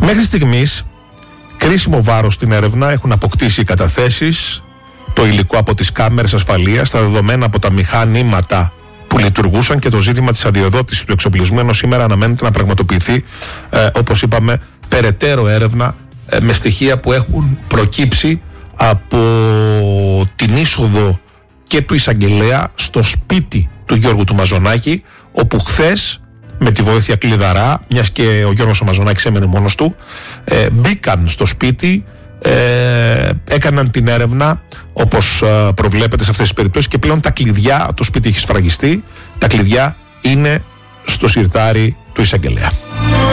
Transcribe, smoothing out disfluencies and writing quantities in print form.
Μέχρι στιγμής, κρίσιμο βάρος στην έρευνα έχουν αποκτήσει οι καταθέσεις, το υλικό από τις κάμερες ασφαλείας, τα δεδομένα από τα μηχανήματα που λειτουργούσαν και το ζήτημα της αδειοδότησης του εξοπλισμού, ενώ σήμερα αναμένεται να πραγματοποιηθεί, όπως είπαμε, περαιτέρω έρευνα με στοιχεία που έχουν προκύψει από την είσοδο και του εισαγγελέα στο σπίτι του Γιώργου του Μαζονάκη, όπου χθες, με τη βοήθεια κλειδαρά, μιας και ο Γιώργος ο Μαζονάκης έμενε μόνος του, μπήκαν στο σπίτι, έκαναν την έρευνα όπως προβλέπεται σε αυτές τις περιπτώσεις, και πλέον τα κλειδιά, το σπίτι έχει σφραγιστεί, τα κλειδιά είναι στο σιρτάρι του εισαγγελέα.